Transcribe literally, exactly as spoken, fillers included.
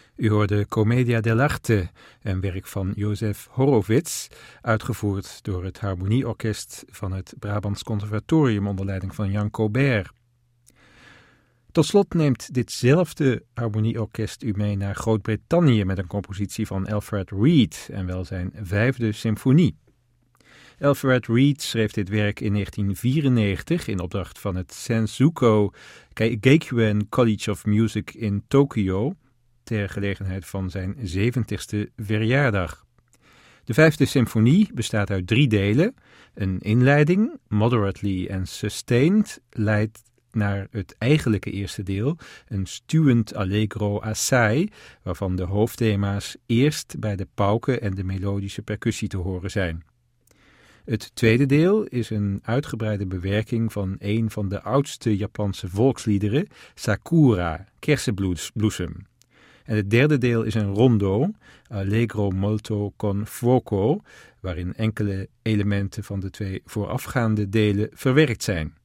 U hoorde Commedia dell'arte, een werk van Jozef Horowitz, uitgevoerd door het Harmonieorkest van het Brabants Conservatorium onder leiding van Jan Cobert. Tot slot neemt ditzelfde harmonieorkest u mee naar Groot-Brittannië met een compositie van Alfred Reed en wel zijn vijfde symfonie. Alfred Reed schreef dit werk in negentien vierennegentig in opdracht van het Sensuko Geikuen College of Music in Tokio ter gelegenheid van zijn zeventigste verjaardag. De vijfde symfonie bestaat uit drie delen. Een inleiding, moderately and sustained, leidt naar het eigenlijke eerste deel, een stuwend allegro assai, waarvan de hoofdthema's eerst bij de pauken en de melodische percussie te horen zijn. Het tweede deel is een uitgebreide bewerking van een van de oudste Japanse volksliederen, Sakura, kersenbloesem. En het derde deel is een rondo, allegro molto con fuoco, waarin enkele elementen van de twee voorafgaande delen verwerkt zijn.